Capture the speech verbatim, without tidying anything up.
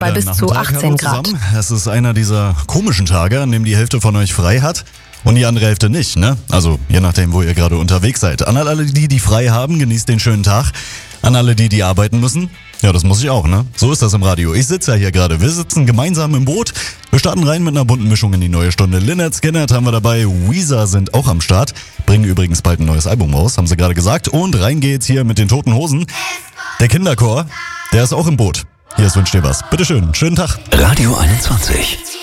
bei bis zu Nachmittag. achtzehn Grad. Hallo zusammen. Es ist einer dieser komischen Tage, an dem die Hälfte von euch frei hat und die andere Hälfte nicht, ne? Also je nachdem, wo ihr gerade unterwegs seid. An alle, die, die frei haben, genießt den schönen Tag. An alle, die, die arbeiten müssen, ja, das muss ich auch, ne? So ist das im Radio. Ich sitze ja hier gerade. Wir sitzen gemeinsam im Boot. Wir starten rein mit einer bunten Mischung in die neue Stunde. Lynyrd Skynyrd haben wir dabei. Weezer sind auch am Start. Bringen übrigens bald ein neues Album raus, haben sie gerade gesagt. Und rein geht's hier mit den Toten Hosen. Der Kinderchor, der ist auch im Boot. Hier ist Wünsch dir was. Bitteschön, schönen Tag. Radio einundzwanzig.